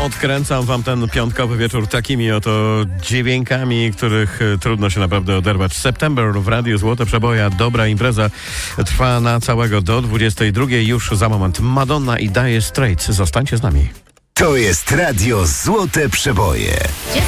Odkręcam wam ten piątkowy wieczór takimi oto dźwiękami, których trudno się naprawdę oderwać. September w Radiu Złote Przeboje. Dobra impreza trwa na całego do 22. Już za moment Madonna i Dire Straits. Zostańcie z nami. To jest Radio Złote Przeboje.